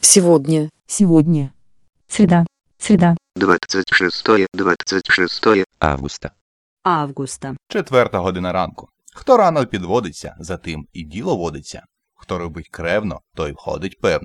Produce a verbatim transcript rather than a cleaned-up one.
Сегодня. Сегодня. Среда. Среда. двадцать шестое, двадцать шестое августа. Августа. Четверта година ранку. Хто рано підводиться, за тим і діло водиться. Хто робить кревно, той входить певно.